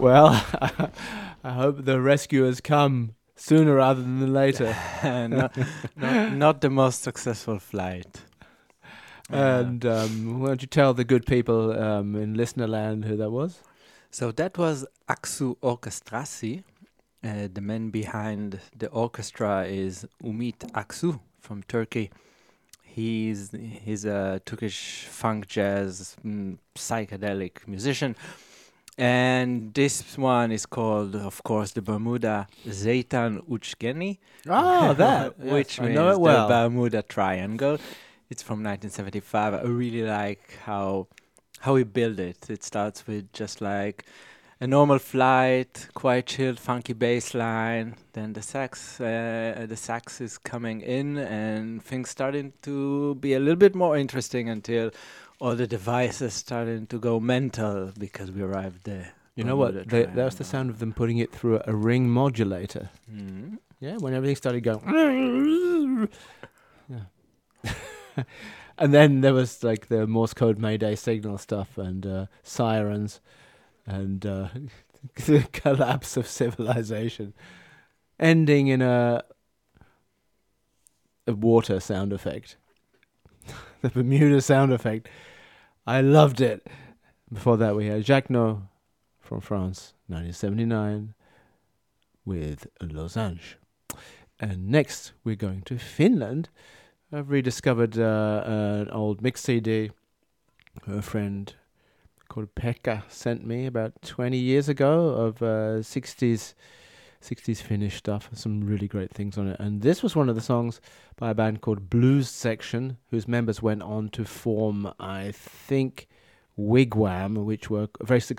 Well, I hope the rescuers come sooner rather than later. Not the most successful flight. And why don't you tell the good people in Listenerland who that was? So that was Aksu Orkestrasi. The man behind the orchestra is Umit Aksu from Turkey. He's a Turkish funk jazz psychedelic musician. And this one is called, of course, the Bermuda Zeytan Uchgeni. That. Which I means know it well. the Bermuda Triangle. It's from 1975. I really like how he built it. It starts with just like a normal flight, quite chilled, funky bass line. Then the sax is coming in, and things starting to be a little bit more interesting until all the devices starting to go mental because we arrived there. You know what? That's the sound of them putting it through a ring modulator. Mm. Yeah, when everything started going. Yeah. And then there was like the Morse code Mayday signal stuff and sirens and the collapse of civilization, ending in a water sound effect. The Bermuda sound effect. I loved it. Before that, we had Jacques No from France, 1979, with Los Angeles. And next, we're going to Finland. I've rediscovered an old mix CD a friend called Pekka sent me about 20 years ago of 60s Finnish stuff. Some really great things on it. And this was one of the songs by a band called Blues Section, whose members went on to form, I think, Wigwam, which were very